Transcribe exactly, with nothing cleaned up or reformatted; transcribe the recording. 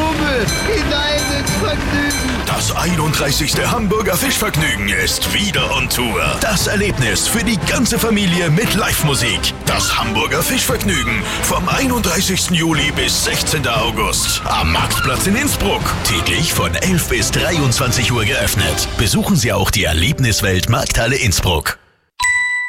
Rummel, hinein ins Vergnügen. Das einunddreißigste Hamburger Fischvergnügen ist wieder on Tour. Das Erlebnis für die ganze Familie mit Live-Musik. Das Hamburger Fischvergnügen vom einunddreißigsten Juli bis sechzehnten August am Marktplatz in Innsbruck. Täglich von elf bis dreiundzwanzig Uhr geöffnet. Besuchen Sie auch die Erlebniswelt Markthalle Innsbruck.